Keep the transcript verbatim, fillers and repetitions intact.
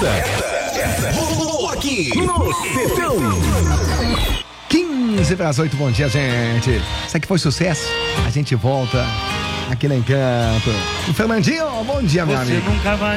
Essa, essa rolou aqui no Sertão. quinze para as oito, bom dia, gente. Isso aqui foi sucesso. A gente volta aqui no Encanto. O Fernandinho, bom dia, meu Você amigo. nunca vai